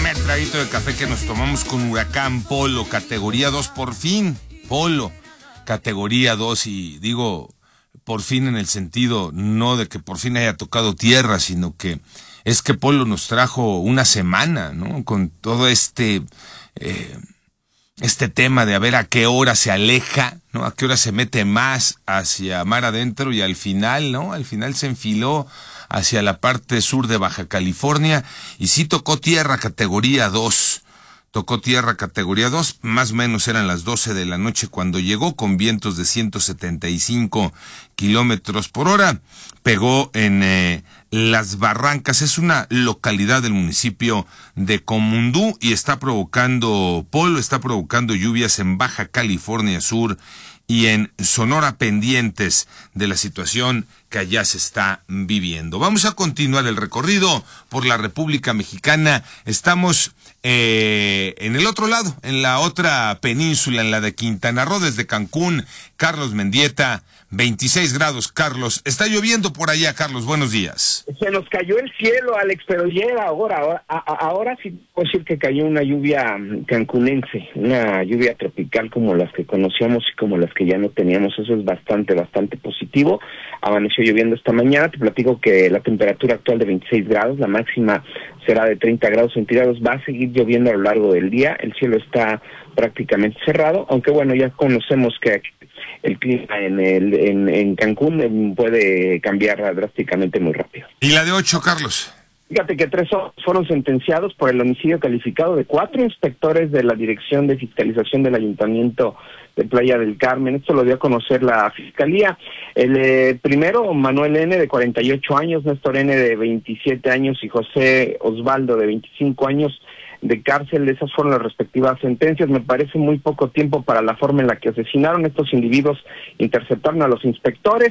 primer traguito de café que nos tomamos con Huracán Polo, categoría 2, por fin, Polo, categoría 2, y digo por fin en el sentido no de que por fin haya tocado tierra, sino que es que Polo nos trajo una semana, ¿no? Con todo este tema de a ver a qué hora se aleja, ¿no? A qué hora se mete más hacia mar adentro y al final, ¿no? Al final se enfiló hacia la parte sur de Baja California y sí tocó tierra categoría 2. Tocó tierra categoría 2, más o menos eran las 12 de la noche cuando llegó, con vientos de 175 kilómetros por hora. Pegó en Las Barrancas, es una localidad del municipio de Comundú, y está provocando lluvias en Baja California Sur y en Sonora, pendientes de la situación que allá se está viviendo. Vamos a continuar el recorrido por la República Mexicana. Estamos en el otro lado, en la otra península, en la de Quintana Roo, desde Cancún. Carlos Mendieta, 26 grados, Carlos. Está lloviendo por allá, Carlos, buenos días. Se nos cayó el cielo, Alex, pero llega ahora sí puedo decir que cayó una lluvia cancunense, una lluvia tropical como las que conocíamos y como las que ya no teníamos. Eso es bastante positivo. Amaneció lloviendo esta mañana. Te platico que la temperatura actual de 26 grados, la máxima será de 30 grados centígrados. Va a seguir lloviendo a lo largo del día. El cielo está prácticamente cerrado, aunque bueno, ya conocemos que el clima en Cancún puede cambiar drásticamente muy rápido. ¿Y la de 8, Carlos? Fíjate que 3 fueron sentenciados por el homicidio calificado de 4 inspectores de la Dirección de Fiscalización del Ayuntamiento de Playa del Carmen. Esto lo dio a conocer la Fiscalía. El primero, Manuel N., de 48 años, Néstor N., de 27 años y José Osvaldo, de 25 años de cárcel. Esas fueron las respectivas sentencias. Me parece muy poco tiempo para la forma en la que asesinaron. Estos individuos interceptaron a los inspectores,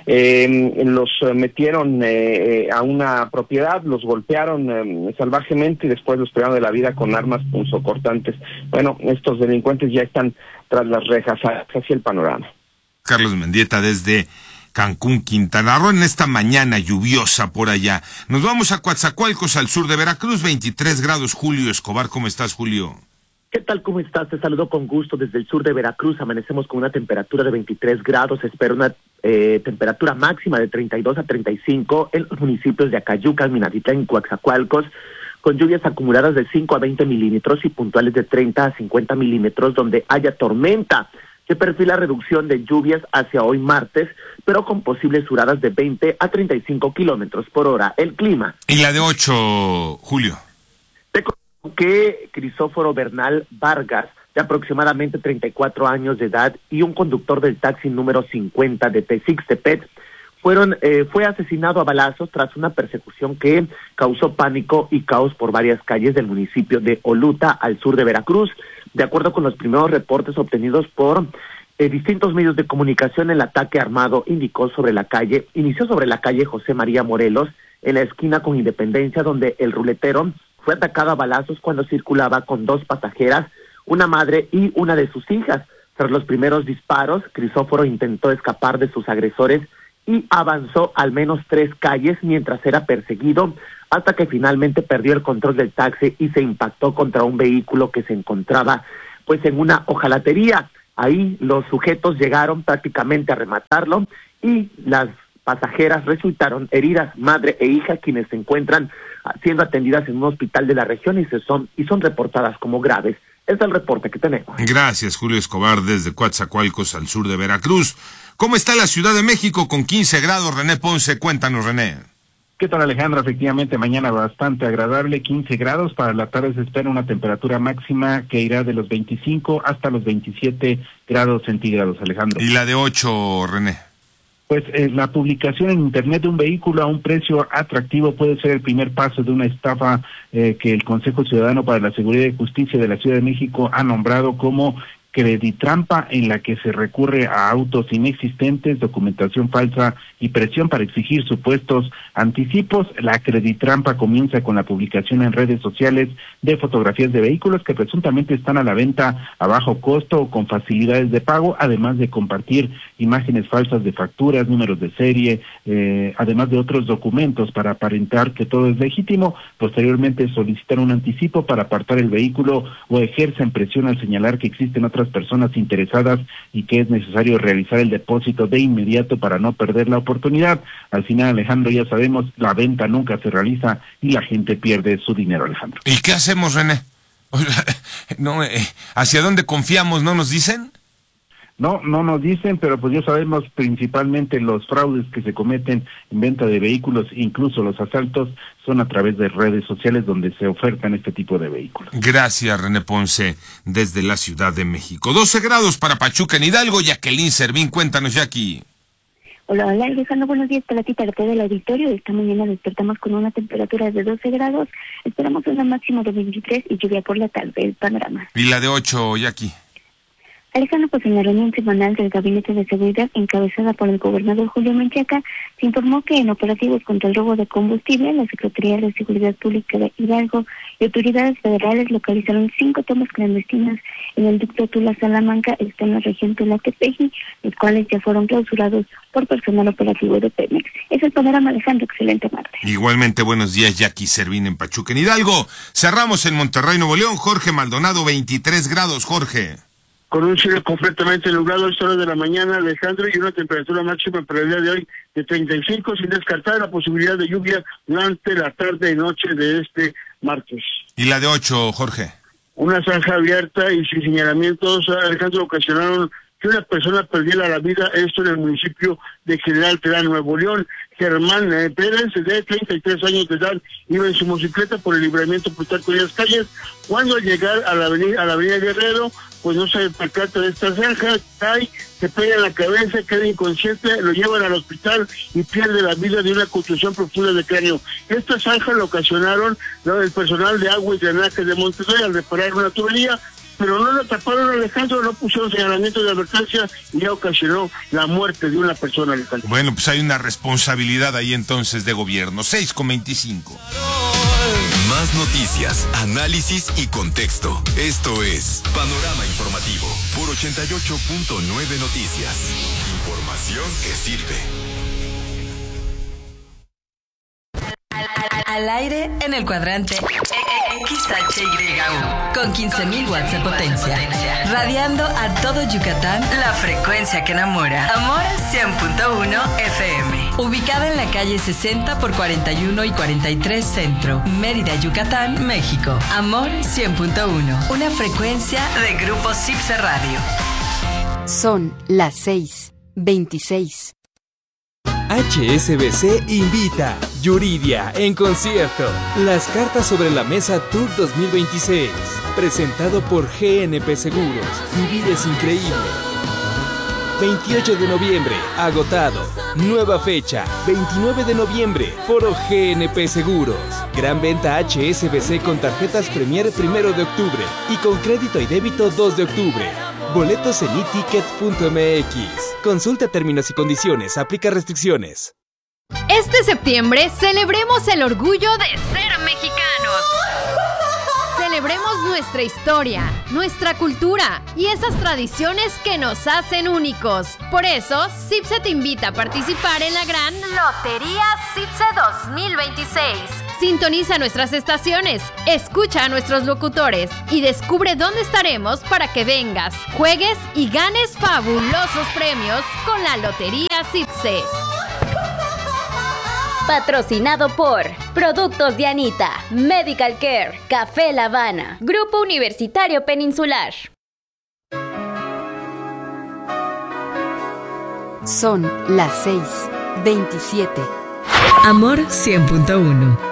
los metieron a una propiedad, los golpearon salvajemente y después los privaron de la vida con armas punzocortantes. Bueno, estos delincuentes ya están tras las rejas. Así el panorama. Carlos Mendieta desde Cancún, Quintana Roo, en esta mañana lluviosa por allá. Nos vamos a Coatzacoalcos, al sur de Veracruz, 23 grados. Julio Escobar, ¿cómo estás, Julio? ¿Qué tal? ¿Cómo estás? Te saludo con gusto desde el sur de Veracruz. Amanecemos con una temperatura de 23 grados. Espera una temperatura máxima de 32 a 35 en los municipios de Acayucan, Minatitlán y Coatzacoalcos, con lluvias acumuladas de 5 a 20 milímetros y puntuales de 30 a 50 milímetros, donde haya tormenta. Se perfila reducción de lluvias hacia hoy martes, pero con posibles suradas de 20 a 35 kilómetros por hora. El clima. ¿Y la de 8, Julio? Te cuento que Crisóforo Bernal Vargas, de aproximadamente 34 años de edad, y un conductor del taxi número 50 de Texixtepet, fue asesinado a balazos tras una persecución que causó pánico y caos por varias calles del municipio de Oluta, al sur de Veracruz. De acuerdo con los primeros reportes obtenidos por distintos medios de comunicación, el ataque armado inició sobre la calle José María Morelos, en la esquina con Independencia, donde el ruletero fue atacado a balazos cuando circulaba con 2 pasajeras, una madre y una de sus hijas. Tras los primeros disparos, Crisóforo intentó escapar de sus agresores y avanzó al menos 3 calles mientras era perseguido, hasta que finalmente perdió el control del taxi y se impactó contra un vehículo que se encontraba pues en una hojalatería. Ahí los sujetos llegaron prácticamente a rematarlo y las pasajeras resultaron heridas, madre e hija, quienes se encuentran siendo atendidas en un hospital de la región y son reportadas como graves. Es el reporte que tenemos. Gracias, Julio Escobar, desde Coatzacoalcos, al sur de Veracruz. ¿Cómo está la Ciudad de México con 15 grados? René Ponce, cuéntanos, René. ¿Qué tal, Alejandro? Efectivamente, mañana bastante agradable, 15 grados. Para la tarde se espera una temperatura máxima que irá de los 25 hasta los 27 grados centígrados, Alejandro. ¿Y la de 8, René? Pues la publicación en Internet de un vehículo a un precio atractivo puede ser el primer paso de una estafa que el Consejo Ciudadano para la Seguridad y Justicia de la Ciudad de México ha nombrado como creditrampa, en la que se recurre a autos inexistentes, documentación falsa y presión para exigir supuestos anticipos. La creditrampa comienza con la publicación en redes sociales de fotografías de vehículos que presuntamente están a la venta a bajo costo o con facilidades de pago, además de compartir imágenes falsas de facturas, números de serie, además de otros documentos para aparentar que todo es legítimo. Posteriormente solicitan un anticipo para apartar el vehículo o ejercen presión al señalar que existen otras personas interesadas y que es necesario realizar el depósito de inmediato para no perder la oportunidad. Al final, Alejandro, ya sabemos, la venta nunca se realiza y la gente pierde su dinero, Alejandro. ¿Y qué hacemos, René? No, ¿hacia dónde confiamos? ¿No nos dicen? No nos dicen, pero pues ya sabemos principalmente los fraudes que se cometen en venta de vehículos, incluso los asaltos, son a través de redes sociales donde se ofertan este tipo de vehículos. Gracias, René Ponce, desde la Ciudad de México. 12 grados para Pachuca en Hidalgo. Jacqueline Servín, cuéntanos, Jackie. Hola, Alejandro, buenos días para ti, para todo el auditorio. Esta mañana despertamos con una temperatura de 12 grados, esperamos una máxima de 23 y lluvia por la tarde, el panorama. ¿Y la de 8, Jackie? Alejandro, pues en la reunión semanal del Gabinete de Seguridad encabezada por el gobernador Julio Menchaca, se informó que en operativos contra el robo de combustible, la Secretaría de Seguridad Pública de Hidalgo y autoridades federales localizaron 5 tomas clandestinas en el ducto Tula-Salamanca, está en la región Tula-Tepeji, los cuales ya fueron clausurados por personal operativo de Pemex. Es el panorama, Alejandro, excelente martes. Igualmente, buenos días, Jackie Servín en Pachuca en Hidalgo. Cerramos en Monterrey, Nuevo León. Jorge Maldonado, 23 grados, Jorge. Con un cielo completamente nublado a esta hora de la mañana, Alejandro, y una temperatura máxima para el día de hoy de 35, sin descartar la posibilidad de lluvia durante la tarde y noche de este martes. ¿Y la de 8, Jorge? Una zanja abierta y sin señalamientos, Alejandro, ocasionaron que una persona perdiera la vida, esto en el municipio de General Terán, Nuevo León. Germán Pérez, de 33 años de edad, iba en su motocicleta por el libramiento Plutarco Díaz Calles, cuando al llegar a la avenida Guerrero, pues no se percata de esta zanja, cae, se pega en la cabeza, queda inconsciente, lo llevan al hospital y pierde la vida de una contusión profunda de cráneo. Esta zanja la ocasionaron el personal de agua y drenaje de Monterrey al reparar una tubería, pero no lo taparon, Alejandro, no pusieron señalamiento de advertencia y ya ocasionó la muerte de una persona, Alejandro. Bueno, pues hay una responsabilidad ahí entonces de gobierno. 6:25. Más noticias, análisis y contexto. Esto es Panorama Informativo por 88.9 Noticias. Información que sirve. Al aire en el cuadrante XHYU con 15.000 watts de potencia, radiando a todo Yucatán, la frecuencia que enamora. Amor 100.1 FM, ubicada en la calle 60 por 41 y 43 Centro, Mérida, Yucatán, México. Amor 100.1, una frecuencia de Grupo Cipse Radio. Son las 6:26. HSBC invita Yuridia en concierto. Las cartas sobre la mesa Tour 2026. Presentado por GNP Seguros. Vivir es increíble. 28 de noviembre, agotado. Nueva fecha, 29 de noviembre, Foro GNP Seguros. Gran venta HSBC con tarjetas Premier 1 de octubre y con crédito y débito 2 de octubre. Boletos en eticket.mx. Consulta términos y condiciones, aplica restricciones. Este septiembre celebremos el orgullo de ser mexicanos. Celebremos nuestra historia, nuestra cultura y esas tradiciones que nos hacen únicos. Por eso, Cipse te invita a participar en la gran Lotería Cipse 2026. Sintoniza nuestras estaciones, escucha a nuestros locutores y descubre dónde estaremos para que vengas, juegues y ganes fabulosos premios con la Lotería Cipse. Patrocinado por Productos Dianita, Medical Care, Café La Habana, Grupo Universitario Peninsular. Son las 6:27. Amor 100.1.